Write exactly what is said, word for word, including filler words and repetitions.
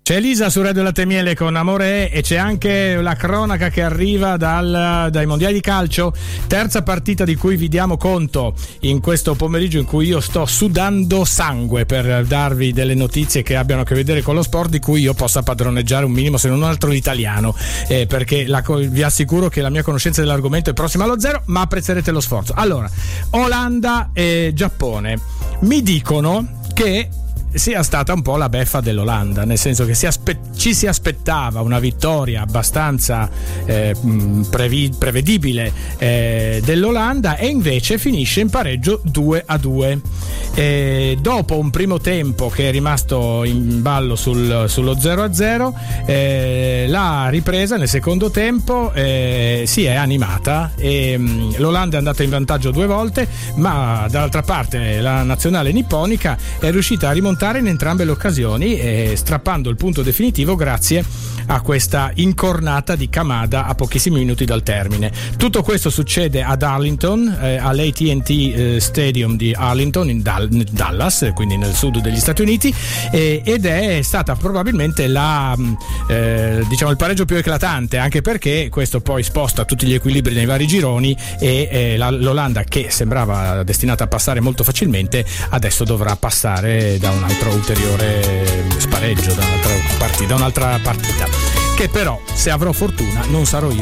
C'è Elisa su Radio Latte Miele con Amore e c'è anche la cronaca che arriva dal, dai mondiali di calcio, terza partita di cui vi diamo conto in questo pomeriggio in cui io sto sudando sangue per darvi delle notizie che abbiano a che vedere con lo sport, di cui io possa padroneggiare un minimo se non altro l'italiano, eh, perché la, vi assicuro che la mia conoscenza dell'argomento è prossima allo zero, ma apprezzerete lo sforzo. Allora, Olanda e Giappone mi dicono che sia stata un po' la beffa dell'Olanda, nel senso che si aspe- ci si aspettava una vittoria abbastanza eh, previ- prevedibile eh, dell'Olanda, e invece finisce in pareggio due a due. E dopo un primo tempo che è rimasto in ballo sul, sullo zero a zero, eh, la ripresa nel secondo tempo eh, si è animata e mh, l'Olanda è andata in vantaggio due volte, ma dall'altra parte la nazionale nipponica è riuscita a rimontare in entrambe le occasioni, eh, strappando il punto definitivo grazie a questa incornata di Kamada a pochissimi minuti dal termine. Tutto questo succede ad Arlington, eh, all'A T and T eh, Stadium di Arlington in Dal- Dallas, quindi nel sud degli Stati Uniti, eh, ed è stata probabilmente la eh, diciamo il pareggio più eclatante, anche perché questo poi sposta tutti gli equilibri nei vari gironi e eh, la, l'Olanda, che sembrava destinata a passare molto facilmente, adesso dovrà passare da un altro ulteriore spareggio, da un'altra partita, da un'altra partita che però, se avrò fortuna, non sarò io